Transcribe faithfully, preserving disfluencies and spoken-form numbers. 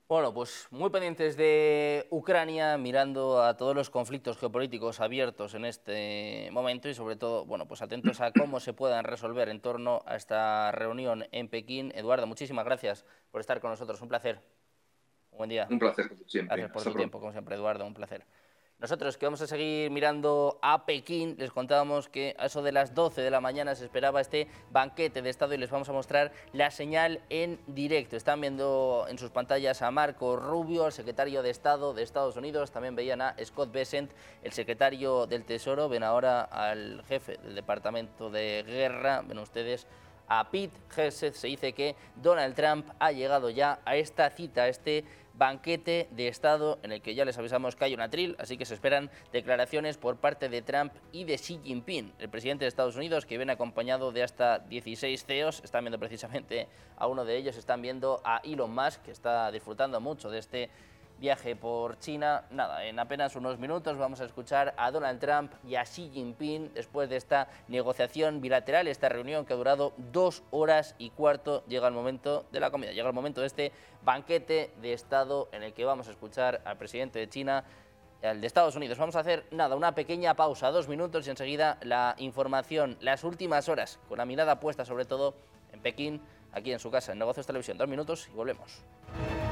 Bueno, pues muy pendientes de Ucrania, mirando a todos los conflictos geopolíticos abiertos en este momento y sobre todo, bueno, pues atentos a cómo se puedan resolver en torno a esta reunión en Pekín. Eduardo, muchísimas gracias por estar con nosotros, un placer. Un buen día. Un placer, como siempre. Gracias por Hasta tu tiempo, pronto. como siempre, Eduardo, un placer. Nosotros que vamos a seguir mirando a Pekín, les contábamos que a eso de las doce de la mañana se esperaba este banquete de Estado y les vamos a mostrar la señal en directo. Están viendo en sus pantallas a Marco Rubio, el secretario de Estado de Estados Unidos, también veían a Scott Bessent, el secretario del Tesoro, ven ahora al jefe del Departamento de Guerra, ven ustedes a Pete Hegseth. Se dice que Donald Trump ha llegado ya a esta cita, a este banquete de Estado en el que ya les avisamos que hay un atril, así que se esperan declaraciones por parte de Trump y de Xi Jinping, el presidente de Estados Unidos, que viene acompañado de hasta dieciséis C E Os. Están viendo precisamente a uno de ellos, están viendo a Elon Musk, que está disfrutando mucho de este viaje por China. Nada, en apenas unos minutos vamos a escuchar a Donald Trump y a Xi Jinping después de esta negociación bilateral, esta reunión que ha durado dos horas y cuarto. Llega el momento de la comida, llega el momento de este banquete de Estado en el que vamos a escuchar al presidente de China, al de Estados Unidos. Vamos a hacer, nada, una pequeña pausa, dos minutos y enseguida la información, las últimas horas, con la mirada puesta sobre todo en Pekín, aquí en su casa, en Negocios Televisión. Dos minutos y volvemos.